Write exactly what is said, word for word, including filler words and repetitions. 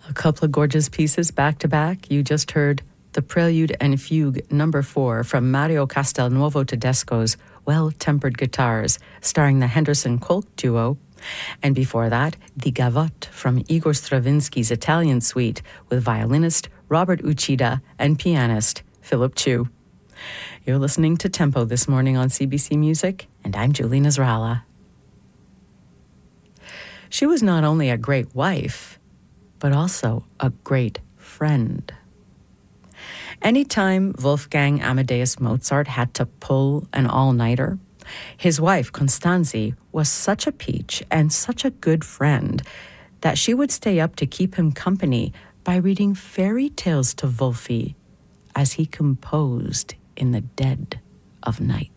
A couple of gorgeous pieces back to back. You just heard the Prelude and Fugue number four from Mario Castelnuovo Tedesco's Well-Tempered Guitars, starring the Henderson-Kolk duo. And before that, the Gavotte from Igor Stravinsky's Italian Suite with violinist Robert Uchida and pianist Philip Chu. You're listening to Tempo this morning on C B C Music, and I'm Julie Nasrallah. She was not only a great wife, but also a great friend. Anytime Wolfgang Amadeus Mozart had to pull an all-nighter, his wife, Constanzi, was such a peach and such a good friend that she would stay up to keep him company by reading fairy tales to Wolfie as he composed in the dead of night.